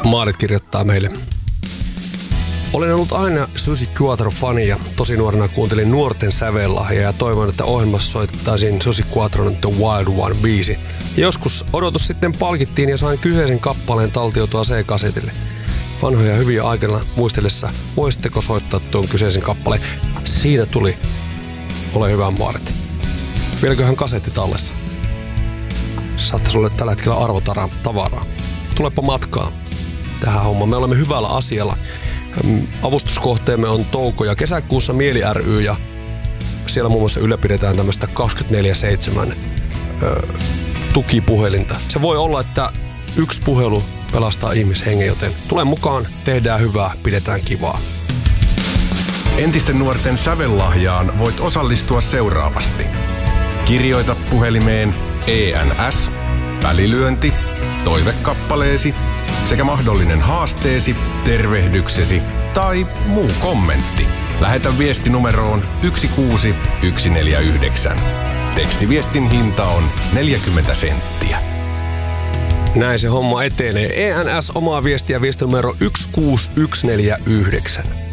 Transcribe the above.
Maarit kirjoittaa meille. Olen ollut aina Susi Quatro-fani ja tosi nuorena kuuntelin Nuorten sävellahja ja toivon, että ohjelmassa soitettaisiin Susi Quatron The Wild One -biisi. Ja joskus odotus sitten palkittiin ja sain kyseisen kappaleen taltioitua C-kasetille. Vanhoja hyviä aikana muistellessa, voisitteko soittaa tuon kyseisen kappaleen? Siinä tuli. Ole hyvä, Maarit. Vieläköhän kasetti tallessa? Saattaisi olla tällä hetkellä arvotavaraa. Tulepa matkaan tähän hommaan. Me olemme hyvällä asialla. Avustuskohteemme on touko- ja kesäkuussa Mieli ry ja siellä muun muassa ylläpidetään tämmöistä 24/7 tukipuhelinta. Se voi olla, että yksi puhelu pelastaa ihmishengen, joten tule mukaan, tehdään hyvää, pidetään kivaa. Entisten nuorten sävellahjaan voit osallistua seuraavasti. Kirjoita puhelimeen ENS, välilyönti, toivekappaleesi sekä mahdollinen haasteesi, tervehdyksesi tai muu kommentti. Lähetä viesti numeroon 16149. Tekstiviestin hinta on 40 senttiä. Näin se homma etenee. ENS omaa viestiä viestinumero 16149.